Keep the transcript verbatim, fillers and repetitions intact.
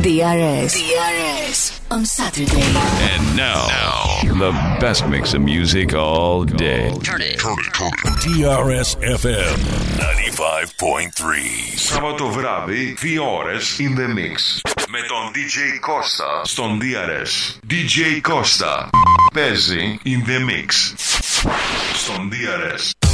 ντι αρ ες. ντι αρ ες on Saturday. And now, now, the best mix of music all day. Turn it, turn it, turn it. ντι αρ ες εφ εμ ninety-five point three. Σάββατο βράδυ, δύο ώρες in the mix. Με τον ντι τζέι Costa στον ντι αρ ες. ντι τζέι Costa παίζει in the mix στον ντι αρ ες.